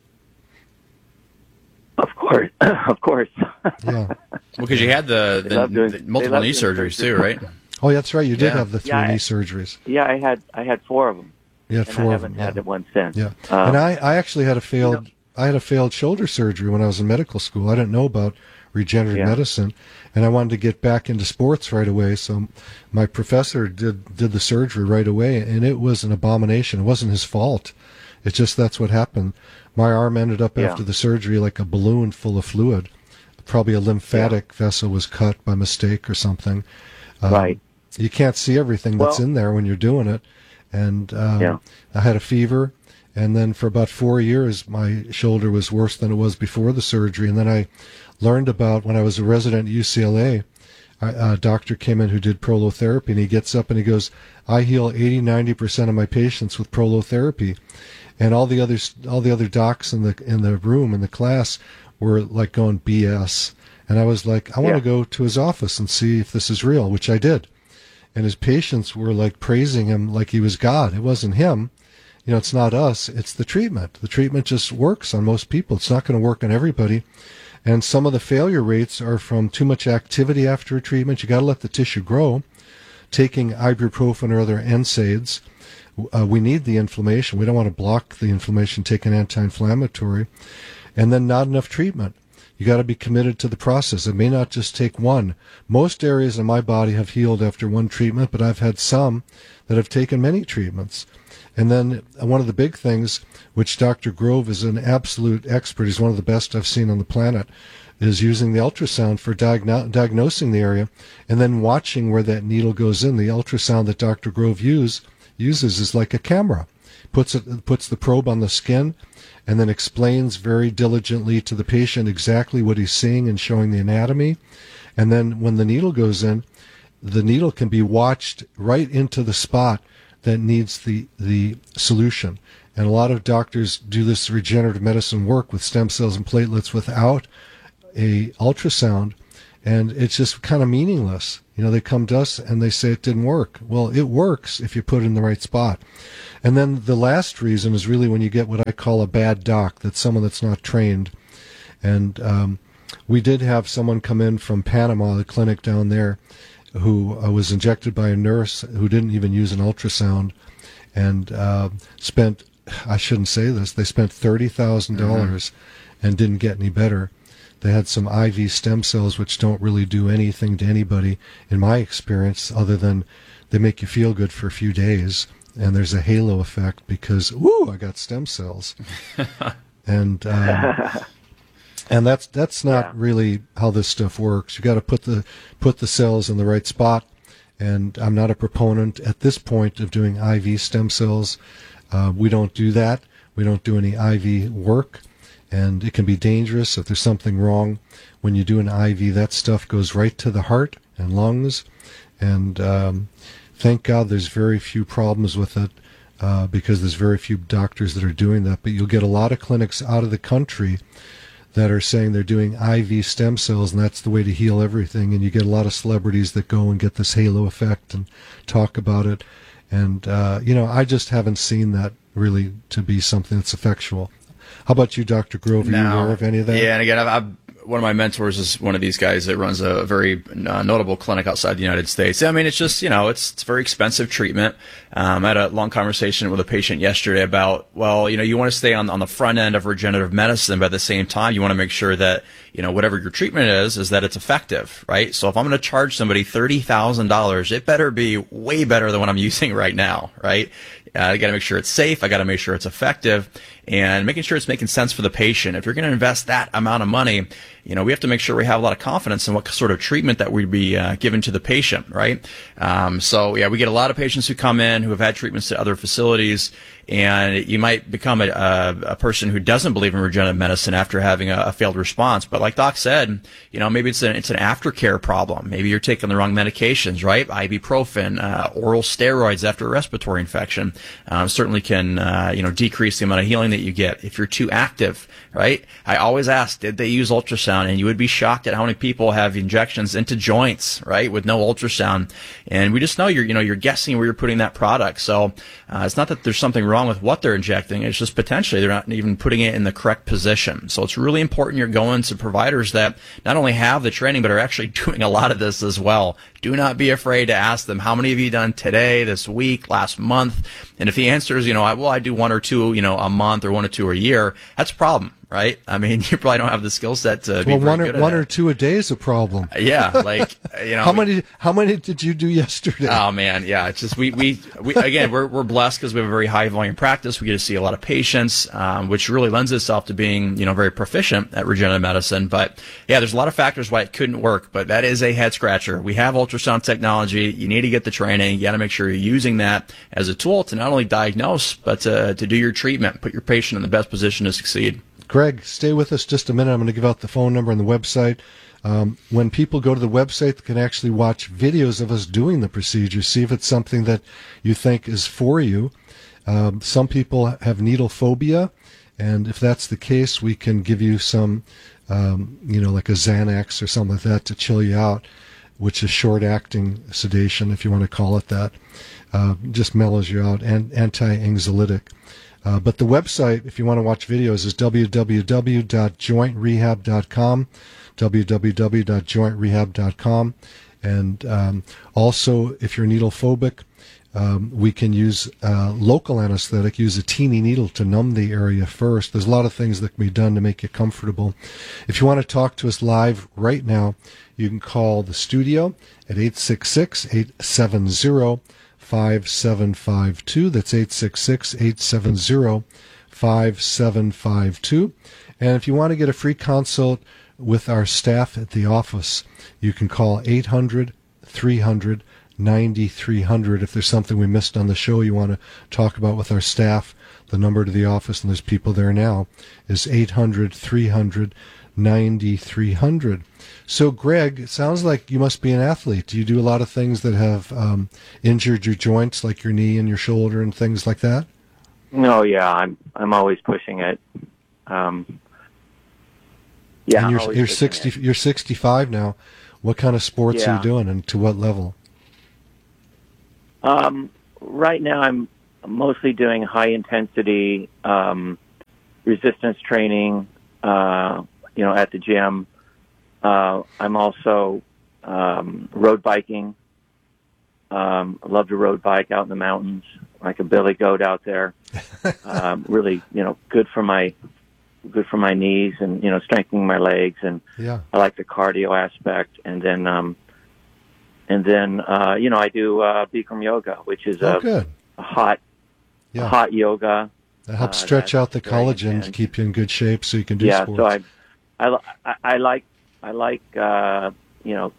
Of course, of course. Yeah. Well, because you had the, the, doing, the multiple knee surgeries too, right? Oh, that's right. You did yeah. have the three yeah, knee I, surgeries. Yeah, I had I had four of them. You had and four I of haven't them. had Yeah. one since. Yeah. Um, and I, I actually had a failed you know, I had a failed shoulder surgery when I was in medical school. I didn't know about regenerative yeah. medicine, and I wanted to get back into sports right away. So my professor did did the surgery right away, and it was an abomination. It wasn't his fault. It's just that's what happened. My arm ended up yeah. after the surgery like a balloon full of fluid. Probably a lymphatic yeah. vessel was cut by mistake or something. Um, right. You can't see everything that's well, in there when you're doing it. And um, yeah. I had a fever. And then for about four years, my shoulder was worse than it was before the surgery. And then I learned about, when I was a resident at U C L A, a doctor came in who did prolotherapy, and he gets up and he goes, I heal eighty, ninety percent of my patients with prolotherapy. And all the other, all the other docs in the, in the room, in the class, were like going B S. And I was like, I want yeah. to go to his office and see if this is real, which I did. And his patients were like praising him like he was God. It wasn't him. You know, it's not us. It's the treatment. The treatment just works on most people. It's not going to work on everybody. And some of the failure rates are from too much activity after a treatment. You got to let the tissue grow. Taking ibuprofen or other N SAIDs. Uh, we need the inflammation. We don't want to block the inflammation. Take an anti-inflammatory. And then not enough treatment. You got to be committed to the process. It may not just take one. Most areas in my body have healed after one treatment, but I've had some that have taken many treatments. And then one of the big things, which Doctor Grove is an absolute expert, he's one of the best I've seen on the planet, is using the ultrasound for diagno- diagnosing the area and then watching where that needle goes in. The ultrasound that Doctor Grove use, uses is like a camera. Puts it puts the probe on the skin and then explains very diligently to the patient exactly what he's seeing and showing the anatomy. And then when the needle goes in, the needle can be watched right into the spot that needs the, the solution. And a lot of doctors do this regenerative medicine work with stem cells and platelets without a ultrasound, and it's just kind of meaningless. You know, they come to us and they say it didn't work. Well, it works if you put it in the right spot. And then the last reason is really when you get what I call a bad doc, that's someone that's not trained. And um, we did have someone come in from Panama, the clinic down there, who uh, was injected by a nurse who didn't even use an ultrasound, and uh, spent, I shouldn't say this, they spent thirty thousand dollars mm-hmm. and didn't get any better. They had some I V stem cells which don't really do anything to anybody, in my experience, other than they make you feel good for a few days, and there's a halo effect because, woo, I got stem cells. and um, and that's that's not yeah. really how this stuff works. You got to put the put the cells in the right spot, and I'm not a proponent at this point of doing I V stem cells. Uh, we don't do that. We don't do any I V work. And it can be dangerous if there's something wrong. When you do an I V, that stuff goes right to the heart and lungs. And um, thank God there's very few problems with it uh, because there's very few doctors that are doing that. But you'll get a lot of clinics out of the country that are saying they're doing I V stem cells, and that's the way to heal everything. And you get a lot of celebrities that go and get this halo effect and talk about it. And, uh, you know, I just haven't seen that really to be something that's effectual. How about you, Doctor Grove? Are no. you aware of any of that? Yeah, and again, I've, I've, one of my mentors is one of these guys that runs a very uh, notable clinic outside the United States. I mean, it's just, you know, it's, it's very expensive treatment. Um, I had a long conversation with a patient yesterday about, well, you know, you want to stay on, on the front end of regenerative medicine, but at the same time, you want to make sure that, you know, whatever your treatment is, is that it's effective, right? So if I'm going to charge somebody thirty thousand dollars, it better be way better than what I'm using right now, right? Uh, I got to make sure it's safe. I got to make sure it's effective, and making sure it's making sense for the patient. If you're going to invest that amount of money, you know, we have to make sure we have a lot of confidence in what sort of treatment that we'd be uh, given to the patient, right? Um, so yeah, we get a lot of patients who come in who have had treatments at other facilities, and you might become a, a, a person who doesn't believe in regenerative medicine after having a, a failed response. But like Doc said, you know, maybe it's an it's an aftercare problem. Maybe you're taking the wrong medications, right? Ibuprofen, uh, oral steroids after a respiratory infection um, certainly can uh, you know decrease the amount of healing that you get. If you're too active, right? I always ask, did they use ultrasound? And you would be shocked at how many people have injections into joints, right, with no ultrasound. And we just know you're you know you're guessing where you're putting that product. So uh, it's not that there's something wrong with what they're injecting. It's just potentially they're not even putting it in the correct position. So it's really important you're going to providers that not only have the training but are actually doing a lot of this as well. Do not be afraid to ask them, how many have you done today, this week, last month? And if the answer is, you know, I, well, I do one or two, you know, a month or one or two a year, that's a problem, right? I mean, you probably don't have the skill set to be well, very one or, good at one it. or two a day is a problem. Yeah, like, you know. how many How many did you do yesterday? Oh, man, yeah. It's just, we, we, we again, we're, we're blessed because we have a very high volume practice. We get to see a lot of patients, um, which really lends itself to being, you know, very proficient at regenerative medicine. But, yeah, there's a lot of factors why it couldn't work, but that is a head scratcher. We have ultrasound technology. You need to get the training. You got to make sure you're using that as a tool to not only diagnose, but to, to do your treatment, put your patient in the best position to succeed. Greg, stay with us just a minute. I'm going to give out the phone number and the website. Um, when people go to the website, they can actually watch videos of us doing the procedure, see if it's something that you think is for you. Um, some people have needle phobia, and if that's the case, we can give you some, um, you know, like a Xanax or something like that to chill you out, which is short-acting sedation, if you want to call it that. Uh, just mellows you out, and anti-anxiolytic. Uh, but the website, if you want to watch videos, is w w w dot joint rehab dot com, w w w dot joint rehab dot com. And um, also, if you're needle phobic, um, we can use uh, local anesthetic, use a teeny needle to numb the area first. There's a lot of things that can be done to make you comfortable. If you want to talk to us live right now, you can call the studio at eight six six, eight seven zero, five seven five two. That's eight six six, eight seven zero, five seven five two. And if you want to get a free consult with our staff at the office, you can call eight hundred, three hundred, ninety-three hundred. If there's something we missed on the show you want to talk about with our staff, the number to the office, and there's people there now, is eight hundred, three hundred, ninety-three hundred. So, Greg, it sounds like you must be an athlete. Do you do a lot of things that have um, injured your joints, like your knee and your shoulder and things like that? No, yeah, I'm I'm always pushing it. Um, yeah, and you're, I'm always you're pushing sixty. it. You're sixty-five now. What kind of sports are Yeah. you doing, and to what level? Um, right now, I'm mostly doing high intensity um, resistance training. Uh, you know, at the gym. Uh, I'm also um, road biking. Um, I love to road bike out in the mountains, like a billy goat out there. um, really, you know, good for my good for my knees and you know, strengthening my legs. And Yeah. I like the cardio aspect. And then, um, and then, uh, you know, I do uh, Bikram yoga, which is Oh, a, good. a hot, Yeah. hot yoga. That helps Uh, stretch that's out the very collagen to intense. keep you in good shape so you can do yeah, sports. so I, I, li- I, I like, I like, uh, you know,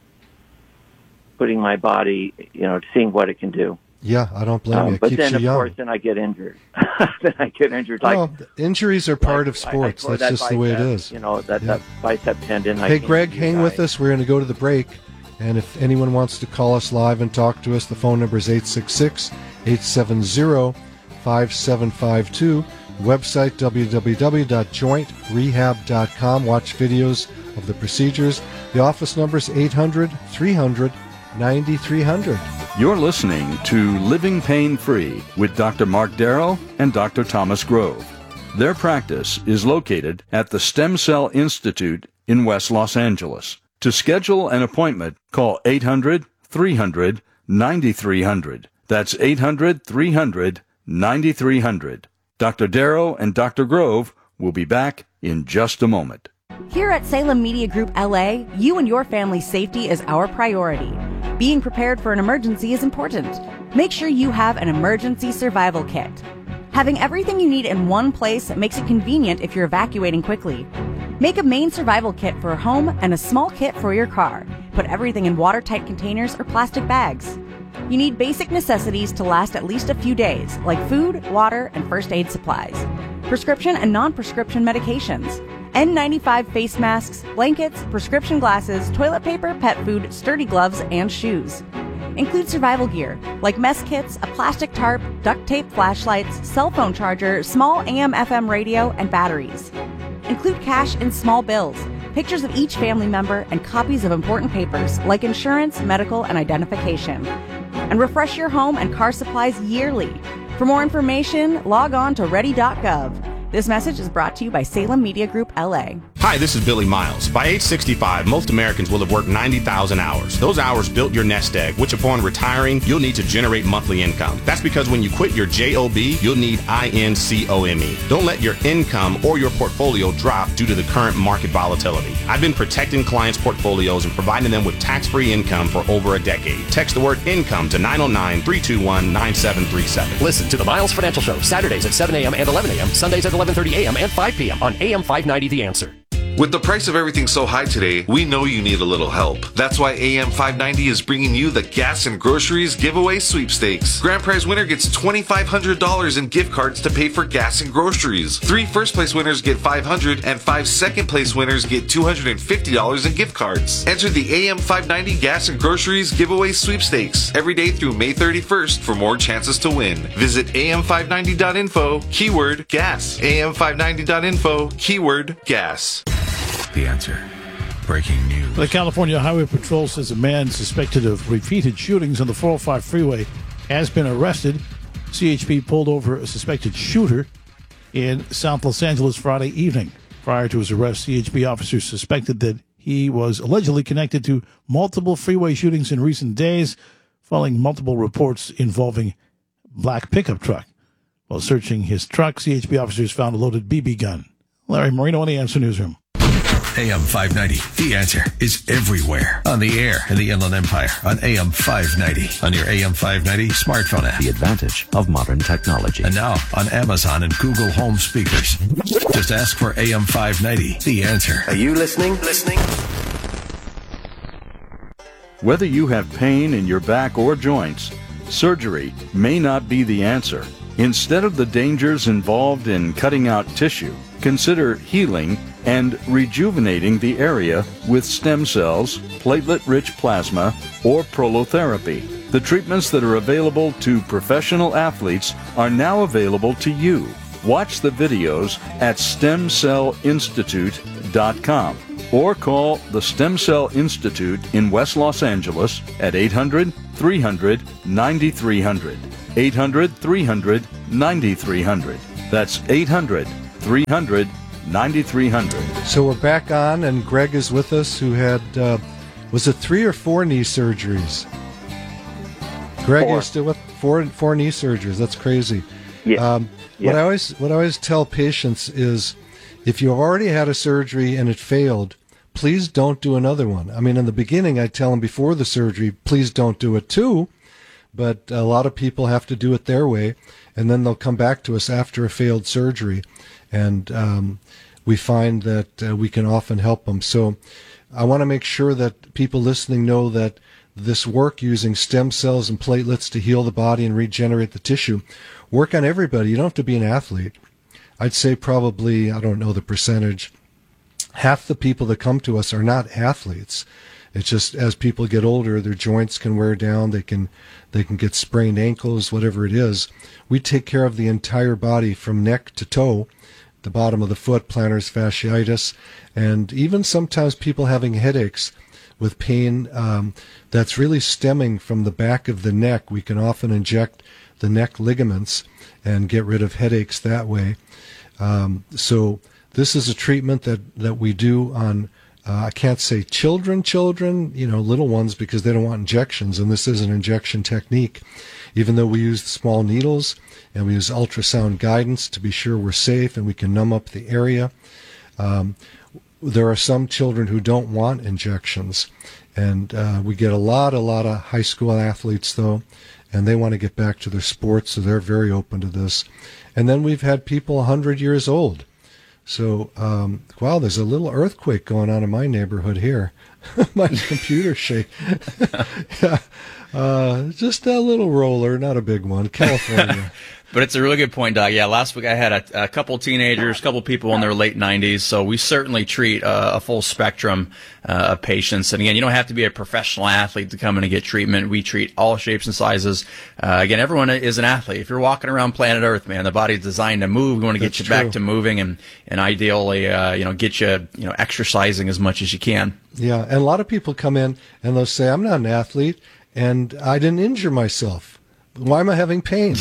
putting my body, you know, seeing what it can do. Yeah, I don't blame Um, you. It but keeps then, you of young. course, then I get injured. then I get injured. Like well, injuries are part of I- I sports. tore That's that just the way it bicep, is. You know, that, Yeah. that bicep tendon. I Hey, can't Greg, use hang I- with us. We're going to go to the break. And if anyone wants to call us live and talk to us, the phone number is eight six six, eight seven zero, five seven five two. Website w w w dot joint rehab dot com. Watch videos of the procedures. The office number is eight hundred, three hundred, ninety-three hundred. You're listening to Living Pain Free with Doctor Mark Darrow and Doctor Thomas Grove. Their practice is located at the Stem Cell Institute in West Los Angeles. To schedule an appointment, call eight hundred, three hundred, ninety-three hundred. That's eight hundred, three hundred, ninety-three hundred. Doctor Darrow and Doctor Grove will be back in just a moment. Here at Salem Media Group L A, you and your family's safety is our priority. Being prepared for an emergency is important. Make sure you have an emergency survival kit. Having everything you need in one place makes it convenient if you're evacuating quickly. Make a main survival kit for a home and a small kit for your car. Put everything in watertight containers or plastic bags. You need basic necessities to last at least a few days, like food, water, and first aid supplies. Prescription and non-prescription medications. N ninety-five face masks, blankets, prescription glasses, toilet paper, pet food, sturdy gloves, and shoes. Include survival gear, like mess kits, a plastic tarp, duct tape flashlights, cell phone charger, small A M F M radio, and batteries. Include cash and small bills, pictures of each family member, and copies of important papers, like insurance, medical, and identification. And refresh your home and car supplies yearly. For more information, log on to ready dot gov. This message is brought to you by Salem Media Group L A. Hi, this is Billy Miles. By age sixty-five, most Americans will have worked ninety thousand hours. Those hours built your nest egg, which upon retiring, you'll need to generate monthly income. That's because when you quit your job, you'll need income. Don't let your income or your portfolio drop due to the current market volatility. I've been protecting clients' portfolios and providing them with tax-free income for over a decade. Text the word income to nine oh nine, three two one, nine seven three seven. Listen to the Miles Financial Show, Saturdays at seven a.m. and eleven a.m., Sundays at eleven thirty a.m. and five p.m. on A M five ninety The Answer. With the price of everything so high today, we know you need a little help. That's why A M five ninety is bringing you the Gas and Groceries Giveaway Sweepstakes. Grand prize winner gets twenty-five hundred dollars in gift cards to pay for gas and groceries. Three first place winners get five hundred dollars and five second place winners get two hundred fifty dollars in gift cards. Enter the A M five ninety Gas and Groceries Giveaway Sweepstakes every day through May thirty-first for more chances to win. Visit A M five ninety dot info, keyword gas. A M five ninety dot info, keyword gas. The Answer. Breaking news. The California Highway Patrol says a man suspected of repeated shootings on the four oh five freeway has been arrested. C H P pulled over a suspected shooter in South Los Angeles Friday evening. Prior to his arrest, C H P officers suspected that he was allegedly connected to multiple freeway shootings in recent days, following multiple reports involving black pickup truck. While searching his truck, C H P officers found a loaded B B gun. Larry Marino in the Answer Newsroom. A M five ninety, The Answer, is everywhere. On the air in the Inland Empire on A M five ninety. On your A M five ninety smartphone app. The advantage of modern technology. And now on Amazon and Google Home speakers. Just ask for A M five ninety, The Answer. Are you listening? Listening? Whether you have pain in your back or joints, surgery may not be the answer. Instead of the dangers involved in cutting out tissue, consider healing and rejuvenating the area with stem cells, platelet-rich plasma, or prolotherapy. The treatments that are available to professional athletes are now available to you. Watch the videos at stem cell institute dot com or call the Stem Cell Institute in West Los Angeles at eight hundred, three hundred, ninety-three hundred. eight hundred, three hundred, ninety-three hundred. That's eight hundred, three hundred, ninety-three hundred. So we're back on, and Greg is with us, who had, uh, was it three or four knee surgeries? Greg, Four. you're still with four, four knee surgeries. That's crazy. Yeah. Um, yeah. What I always, what I always tell patients is, if you already had a surgery and it failed, please don't do another one. I mean, in the beginning, I tell them before the surgery, please don't do it too. But a lot of people have to do it their way, and then they'll come back to us after a failed surgery, and um, we find that uh, we can often help them. So I want to make sure that people listening know that this work using stem cells and platelets to heal the body and regenerate the tissue, work on everybody. You don't have to be an athlete. I'd say probably, I don't know the percentage, half the people that come to us are not athletes. It's just as people get older, their joints can wear down. They can, they can get sprained ankles, whatever it is. We take care of the entire body from neck to toe, the bottom of the foot, plantar fasciitis, and even sometimes people having headaches with pain um, that's really stemming from the back of the neck. We can often inject the neck ligaments and get rid of headaches that way. Um, so this is a treatment that, that we do on Uh, I can't say children, children, you know, little ones, because they don't want injections, and this is an injection technique. Even though we use small needles and we use ultrasound guidance to be sure we're safe and we can numb up the area, um, there are some children who don't want injections. And uh, we get a lot, a lot of high school athletes, though, and they want to get back to their sports, so they're very open to this. And then we've had people one hundred years old. So, um, wow, there's a little earthquake going on in my neighborhood here. My computer shake. yeah. uh, just a little roller, not a big one. California. But it's a really good point, Doug. Yeah, last week I had a, a couple teenagers, a couple people in their late nineties, so we certainly treat uh, a full spectrum uh, of patients. And again, you don't have to be a professional athlete to come in and get treatment. We treat all shapes and sizes. Uh, again, everyone is an athlete. If you're walking around planet Earth, man, the body's designed to move. We want to get That's you true. back to moving and, and ideally, uh, you know, get you, you know, exercising as much as you can. Yeah, and a lot of people come in and they'll say, I'm not an athlete and I didn't injure myself. Why am I having pain?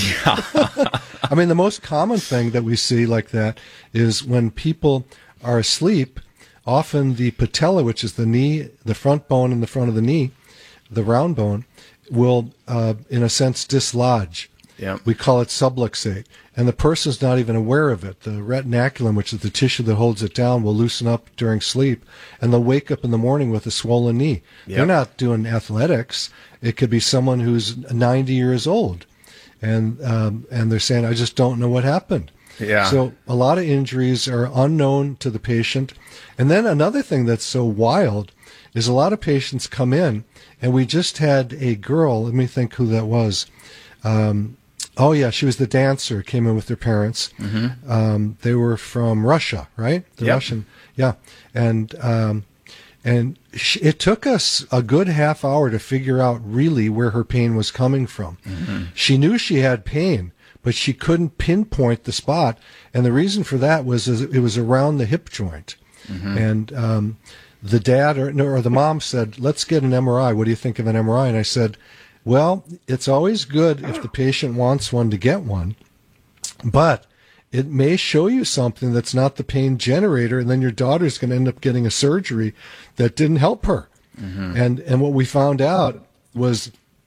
I mean, the most common thing that we see like that is when people are asleep, often the patella, which is the knee, the front bone in the front of the knee, the round bone, will, uh, in a sense, dislodge. Yeah. We call it subluxate. And the person's not even aware of it. The retinaculum, which is the tissue that holds it down, will loosen up during sleep, and they'll wake up in the morning with a swollen knee. Yep. They're not doing athletics. It could be someone who's ninety years old, and um, and they're saying, I just don't know what happened. Yeah. So a lot of injuries are unknown to the patient. And then another thing that's so wild is a lot of patients come in, and we just had a girl, let me think who that was. Um, oh, yeah, she was the dancer, came in with their parents. Mm-hmm. Um, they were from Russia, right? The Yep. Russian, yeah. And um, and sh- it took us a good half hour to figure out really where her pain was coming from. Mm-hmm. She knew she had pain, but she couldn't pinpoint the spot. And the reason for that was is it was around the hip joint. Mm-hmm. And um, the dad or, no, or the mom said, let's get an M R I. What do you think of an M R I? And I said, well, it's always good if the patient wants one to get one, but it may show you something that's not the pain generator, and then your daughter's going to end up getting a surgery that didn't help her. Mm-hmm. And and what we found out was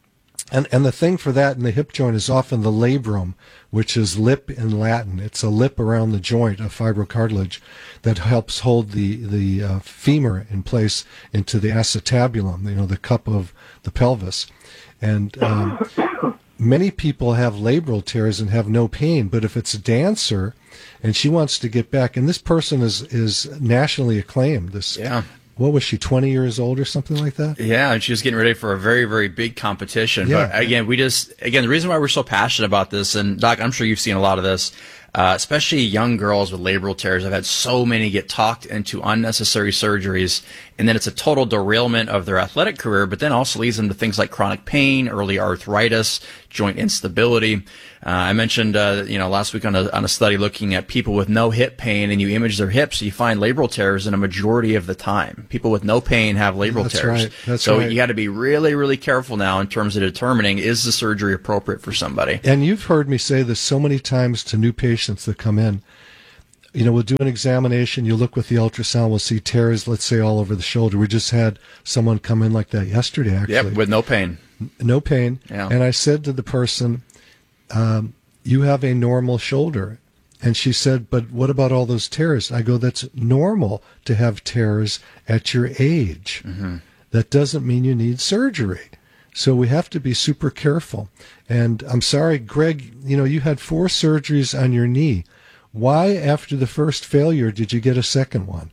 And and the thing for that in the hip joint is often the labrum, which is lip in Latin. It's a lip around the joint of fibrocartilage that helps hold the the uh, femur in place into the acetabulum, you know, the cup of the pelvis. And um, many people have labral tears and have no pain, but if it's a dancer and she wants to get back, and this person is is nationally acclaimed. This yeah. What was she, twenty years old or something like that? Yeah, and she was getting ready for a very, very big competition. Yeah. But again, we just, again, the reason why we're so passionate about this, and Doc, I'm sure you've seen a lot of this, uh, especially young girls with labral tears. I've had so many get talked into unnecessary surgeries, and then it's a total derailment of their athletic career, but then also leads them to things like chronic pain, early arthritis, joint instability. Uh, I mentioned, uh, you know, last week on a, on a study looking at people with no hip pain, and you image their hips, you find labral tears in a majority of the time. People with no pain have labral That's tears. right. That's so right. you got to be really, really careful now in terms of determining, is the surgery appropriate for somebody? And you've heard me say this so many times to new patients that come in. You know, we'll do an examination, you look with the ultrasound, we'll see tears, let's say, all over the shoulder. We just had someone come in like that yesterday, actually. Yep, with no pain. No pain. Yeah. And I said to the person, um, you have a normal shoulder. And she said, but what about all those tears? I go, that's normal to have tears at your age. Mm-hmm. That doesn't mean you need surgery. So we have to be super careful. And I'm sorry, Greg, you know, you had four surgeries on your knee. Why, after the first failure, did you get a second one?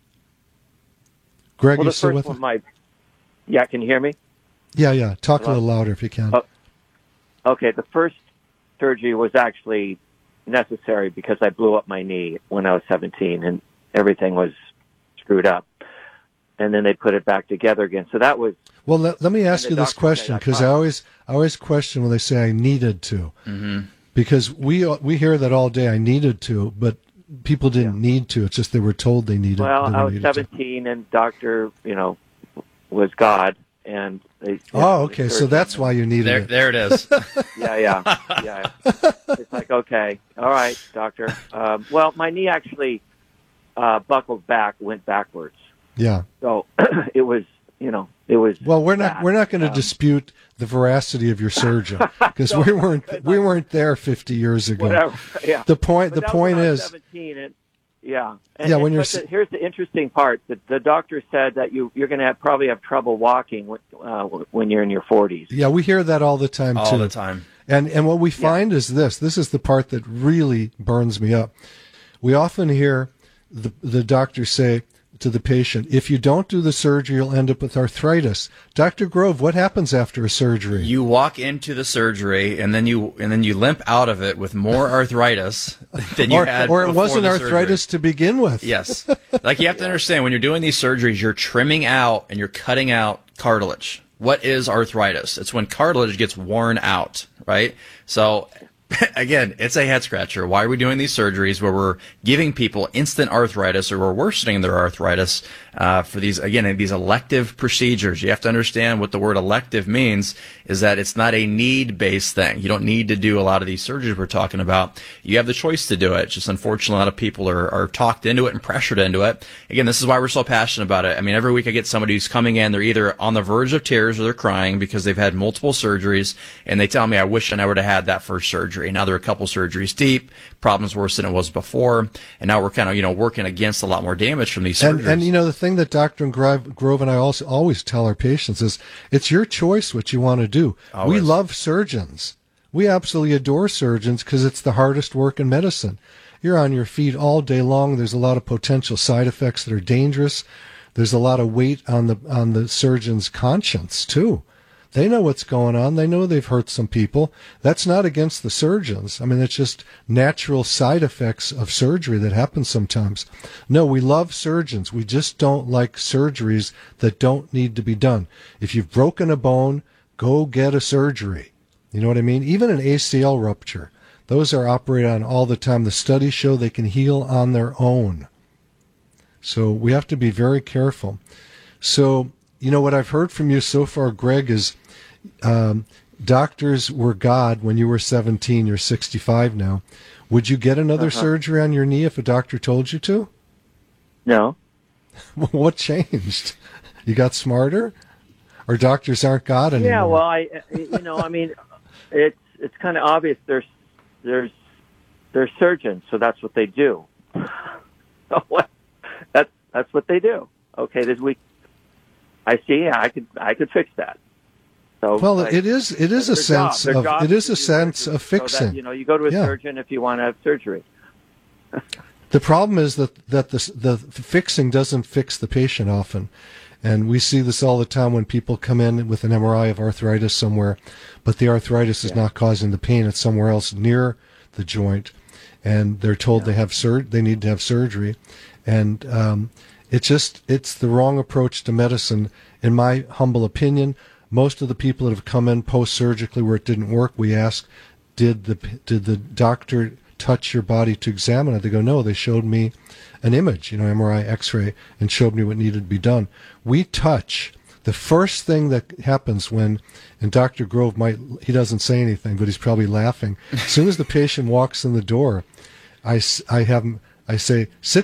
Greg, well, you the still first with one me? might. Yeah, can you hear me? Yeah, yeah. Talk Hello? a little louder if you can. Oh, okay, the first surgery was actually necessary because I blew up my knee when I was seventeen, and everything was screwed up. And then they put it back together again. So that was. Well, let, let me ask the you this doctor question, said I because I always I always question when they say I needed to. Mm-hmm. Because we we hear that all day, I needed to, but people didn't need to. It's just they were told they needed. Well, they I was needed to. seventeen, and doctor, you know, was God, and they. you Oh, know, okay, the so surgeon- that's why you needed There, it. there it is. Yeah, yeah, yeah. It's like, okay, all right, doctor. Um, well, my knee actually uh, buckled back, went backwards. Yeah. So it was, you know, it was. Well, we're not bad. we're not going to Um, dispute the veracity of your surgeon because No, we weren't but we weren't there fifty years ago. Whatever. Yeah. The point But the that was point when I was is seventeen, and, yeah. And, Yeah, and- when you're but s- the, here's the interesting part: the, the doctor said that you you're going to have, probably have trouble walking when, uh, when you're in your forties. yeah, we hear that all the time All too. the time. And and what we find is this. This is the part that really burns me up. We often hear the the doctor say to the patient, if you don't do the surgery, you'll end up with arthritis. Doctor Grove, what happens after a surgery? You walk into the surgery and then you and then you limp out of it with more arthritis than you or, had or it before wasn't the arthritis surgery. to begin with. Yes. Like you have to understand when you're doing these surgeries, you're trimming out and you're cutting out cartilage. What is arthritis? It's when cartilage gets worn out, right? So again, it's a head scratcher. Why are we doing these surgeries where we're giving people instant arthritis or we're worsening their arthritis uh, for these, again, these elective procedures? You have to understand what the word elective means is that it's not a need-based thing. You don't need to do a lot of these surgeries we're talking about. You have the choice to do it. Just unfortunately, a lot of people are, are talked into it and pressured into it. Again, this is why we're so passionate about it. I mean, every week I get somebody who's coming in, they're either on the verge of tears or they're crying because they've had multiple surgeries, and they tell me, I wish I never would have had that first surgery. Now they're a couple surgeries deep, problems worse than it was before, and now we're kind of, you know, working against a lot more damage from these surgeries. And, and you know, the thing that Doctor Grove, Grove and I also always tell our patients is it's your choice what you want to do. Always. We love surgeons. We absolutely adore surgeons because it's the hardest work in medicine. You're on your feet all day long. There's a lot of potential side effects that are dangerous. There's a lot of weight on the on the surgeon's conscience, too. They know what's going on. They know they've hurt some people. That's not against the surgeons. I mean, it's just natural side effects of surgery that happen sometimes. No, we love surgeons. We just don't like surgeries that don't need to be done. If you've broken a bone, go get a surgery. You know what I mean? Even an A C L rupture. Those are operated on all the time. The studies show they can heal on their own. So we have to be very careful. So, you know, what I've heard from you so far, Greg, is um, doctors were God when you were seventeen. You're sixty-five now. Would you get another Uh-huh. surgery on your knee if a doctor told you to? No. What changed? You got smarter? our doctors aren't God anymore. Yeah, well, I, you know, I mean, it's it's kind of obvious. There's there's they're surgeons, so that's what they do. So what? That's that's what they do. Okay, this week, I see. I could I could fix that. So well, like, it is it is a sense job, of job it is a is sense of so fixing. that, you know, you go to a Yeah. surgeon if you want to have surgery. The problem is that that the the fixing doesn't fix the patient often, and we see this all the time when people come in with an M R I of arthritis somewhere, but the arthritis is Yeah. not causing the pain; it's somewhere else near the joint, and they're told Yeah. they have sur- they need to have surgery, and um, it's just it's the wrong approach to medicine, in my humble opinion. Most of the people that have come in post surgically where it didn't work, we ask, did the did the doctor touch your body to examine it? They go, no, they showed me an image, you know, M R I, X-ray, and showed me what needed to be done. We touch. The first thing that happens when, and Doctor Grove might, he doesn't say anything, but he's probably laughing. As soon as the patient walks in the door, I, s- I have him, I say, sit